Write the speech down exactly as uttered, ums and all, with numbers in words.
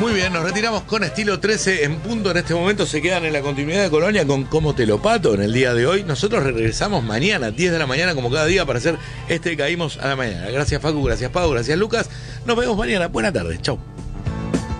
Muy bien, nos retiramos con Estilo trece en punto. En este momento se quedan en la continuidad de Colonia con Cómo te lo pato en el día de hoy. Nosotros regresamos mañana, diez de la mañana, como cada día, para hacer este Caímos a la mañana. Gracias, Facu, gracias, Pau, gracias, Lucas. Nos vemos mañana. Buenas tardes. Chau.